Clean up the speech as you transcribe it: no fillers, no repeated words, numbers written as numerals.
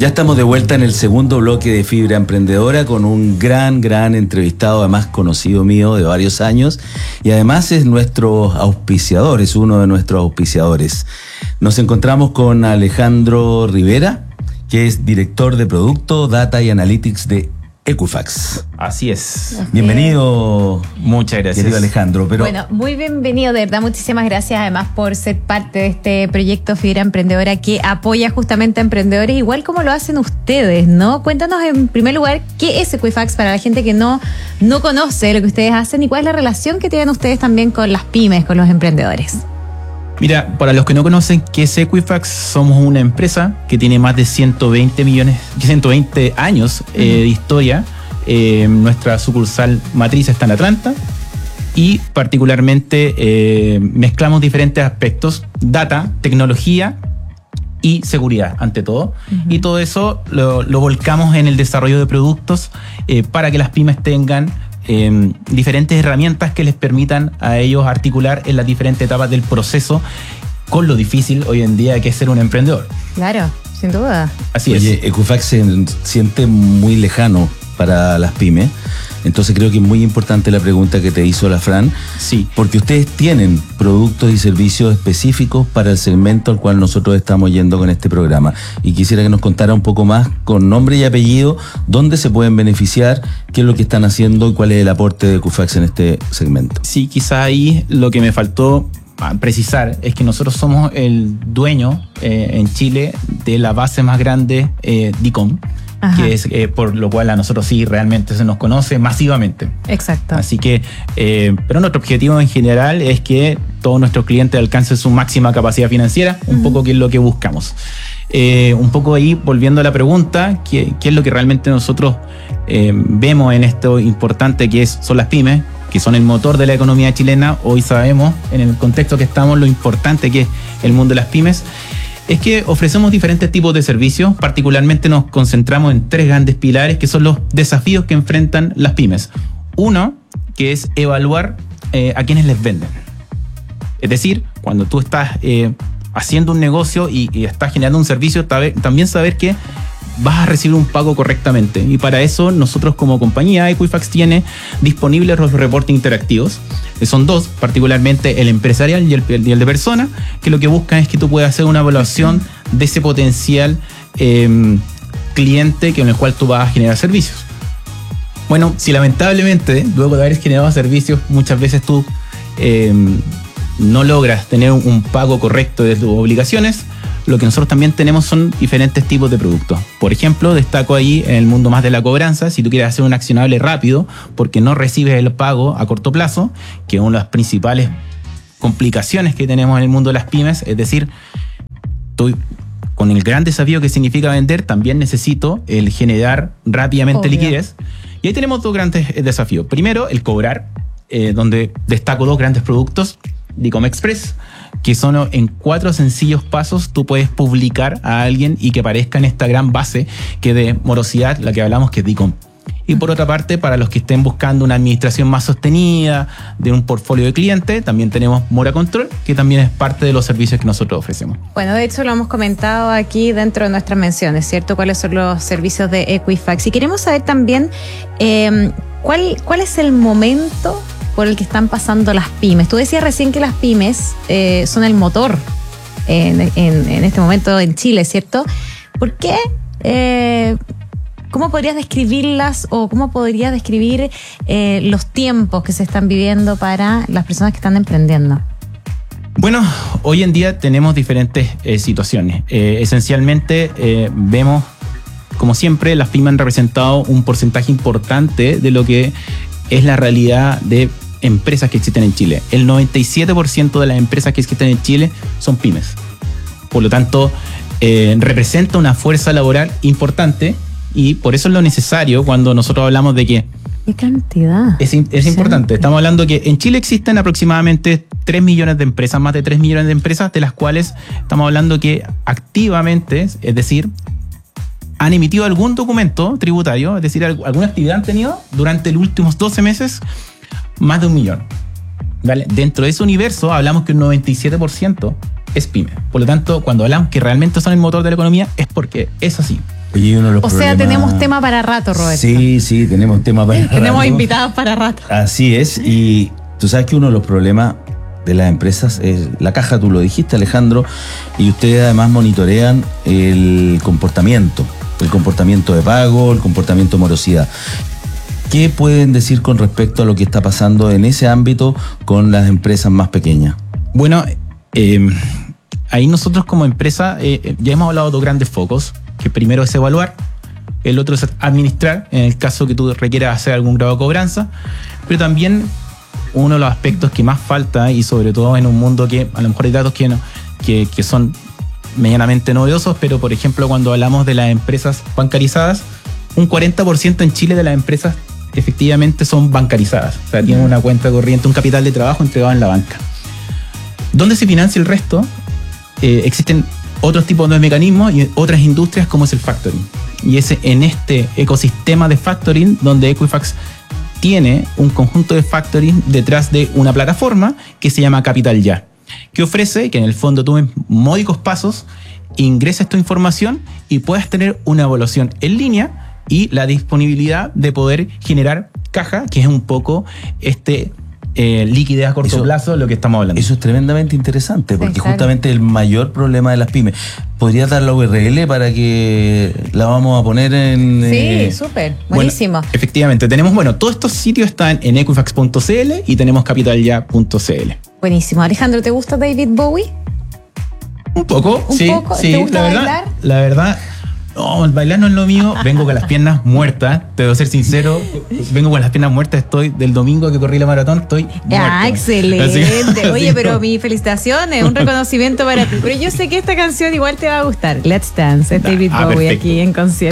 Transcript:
Ya estamos de vuelta en el segundo bloque de Fibra Emprendedora con un gran entrevistado, además conocido mío de varios años, y además es nuestro auspiciador, es uno de nuestros auspiciadores. Nos encontramos con Alejandro Rivera, que es director de Producto, Data y Analytics de Equifax. Así es. Bienvenido. Muchas gracias. Querido Alejandro. Bueno, muy bienvenido, de verdad, muchísimas gracias además por ser parte de este proyecto Fibra Emprendedora que apoya justamente a emprendedores, igual como lo hacen ustedes, ¿no? Cuéntanos en primer lugar, ¿qué es Equifax para la gente que no conoce lo que ustedes hacen y cuál es la relación que tienen ustedes también con las pymes, con los emprendedores? Mira, para los que no conocen qué es Equifax, somos una empresa que tiene más de 120 años de historia. Nuestra sucursal matriz está en Atlanta y particularmente mezclamos diferentes aspectos: data, tecnología y seguridad, ante todo. Y todo eso lo volcamos en el desarrollo de productos para que las pymes tengan diferentes herramientas que les permitan a ellos articular en las diferentes etapas del proceso con lo difícil hoy en día que es ser un emprendedor. Claro, sin duda. Así Oye, es. Equifax se siente muy lejano para las pymes, entonces creo que es muy importante la pregunta que te hizo la Fran. Sí. Porque ustedes tienen productos y servicios específicos para el segmento al cual nosotros estamos yendo con este programa. Y quisiera que nos contara un poco más, con nombre y apellido, dónde se pueden beneficiar, qué es lo que están haciendo y cuál es el aporte de Equifax en este segmento. Sí, quizá ahí lo que me faltó precisar es que nosotros somos el dueño en Chile de la base más grande DICOM. Ajá. Que es por lo cual a nosotros sí realmente se nos conoce masivamente. Exacto. Así que, pero nuestro objetivo en general es que todos nuestros clientes alcancen su máxima capacidad financiera, un poco que es lo que buscamos. Un poco ahí, volviendo a la pregunta, ¿qué es lo que realmente nosotros vemos en esto importante que son las pymes, que son el motor de la economía chilena? Hoy sabemos, en el contexto que estamos, lo importante que es el mundo de las pymes. Es que ofrecemos diferentes tipos de servicios, particularmente nos concentramos en tres grandes pilares que son los desafíos que enfrentan las pymes. Uno, que es evaluar a quienes les venden. Es decir, cuando tú estás haciendo un negocio y estás generando un servicio, también saber que vas a recibir un pago correctamente. Y para eso nosotros como compañía, Equifax tiene disponibles los reportes interactivos. Son dos, particularmente el empresarial y el de persona, que lo que buscan es que tú puedas hacer una evaluación de ese potencial cliente con el cual tú vas a generar servicios. Bueno, si lamentablemente, luego de haber generado servicios, muchas veces tú no logras tener un pago correcto de tus obligaciones, lo que nosotros también tenemos son diferentes tipos de productos. Por ejemplo, destaco ahí en el mundo más de la cobranza, si tú quieres hacer un accionable rápido porque no recibes el pago a corto plazo, que es una de las principales complicaciones que tenemos en el mundo de las pymes, es decir, con el gran desafío que significa vender, también necesito el generar rápidamente liquidez. Y ahí tenemos dos grandes desafíos. Primero, el cobrar, donde destaco dos grandes productos, DICOM Express, que son en 4 sencillos pasos tú puedes publicar a alguien y que aparezca en esta gran base que de morosidad, la que hablamos, que es DICOM. Y por otra parte, para los que estén buscando una administración más sostenida de un portfolio de clientes, también tenemos Mora Control, que también es parte de los servicios que nosotros ofrecemos. Bueno, de hecho lo hemos comentado aquí dentro de nuestras menciones, ¿cierto? ¿Cuáles son los servicios de Equifax? Y queremos saber también cuál es el momento por el que están pasando las pymes. Tú decías recién que las pymes son el motor en este momento en Chile, ¿cierto? ¿Por qué? ¿Cómo podrías describirlas o cómo podrías describir los tiempos que se están viviendo para las personas que están emprendiendo? Bueno, hoy en día tenemos diferentes situaciones. Esencialmente vemos, como siempre, las pymes han representado un porcentaje importante de lo que es la realidad de empresas que existen en Chile. El 97% de las empresas que existen en Chile son pymes. Por lo tanto, representa una fuerza laboral importante y por eso es lo necesario cuando nosotros hablamos de que... ¡Qué cantidad! Es importante. Estamos hablando que en Chile existen aproximadamente 3 millones de empresas, más de 3 millones de empresas, de las cuales estamos hablando que activamente, es decir, han emitido algún documento tributario, es decir, alguna actividad han tenido durante los últimos 12 meses, más de 1 millón. ¿Vale? Dentro de ese universo hablamos que un 97% es pyme. Por lo tanto, cuando hablamos que realmente son el motor de la economía, es porque es así. Oye, y uno de los problemas... tenemos tema para rato, Roberto. Sí, tenemos tema para rato. Tenemos invitados para rato. Así es, y tú sabes que uno de los problemas de las empresas es la caja, tú lo dijiste, Alejandro, y ustedes además monitorean el comportamiento de pago, el comportamiento de morosidad. ¿Qué pueden decir con respecto a lo que está pasando en ese ámbito con las empresas más pequeñas? Bueno, ahí nosotros como empresa ya hemos hablado de dos grandes focos, que primero es evaluar, el otro es administrar, en el caso que tú requieras hacer algún grado de cobranza, pero también uno de los aspectos que más falta, y sobre todo en un mundo que a lo mejor hay datos que son medianamente novedosos, pero por ejemplo cuando hablamos de las empresas bancarizadas, un 40% en Chile de las empresas efectivamente son bancarizadas, o sea, tienen una cuenta corriente, un capital de trabajo entregado en la banca. ¿Dónde se financia el resto? Existen otros tipos de mecanismos y otras industrias como es el factoring. Y es en este ecosistema de factoring donde Equifax tiene un conjunto de factoring detrás de una plataforma que se llama Capital Ya, que ofrece que en el fondo tú en módicos pasos ingreses tu información y puedas tener una evaluación en línea y la disponibilidad de poder generar caja, que es un poco liquidez a corto plazo, lo que estamos hablando. Eso es tremendamente interesante, porque Exacto. justamente el mayor problema de las pymes. ¿Podrías dar la URL para que la vamos a poner en...? Sí, súper, buenísimo. Bueno, efectivamente, tenemos, todos estos sitios están en equifax.cl y tenemos capitalya.cl. Buenísimo. Alejandro, ¿te gusta David Bowie? Un poco, ¿Un sí, poco? sí. ¿Te gusta bailar? La verdad, no, el bailar no es lo mío. Vengo con las piernas muertas, te debo ser sincero. Vengo con las piernas muertas. Estoy del domingo que corrí la maratón, estoy muerto. Excelente. Así, Oye, pero mis felicitaciones, un reconocimiento para ti. Pero yo sé que esta canción igual te va a gustar. Let's Dance, es David Bowie perfecto. aquí en concierto.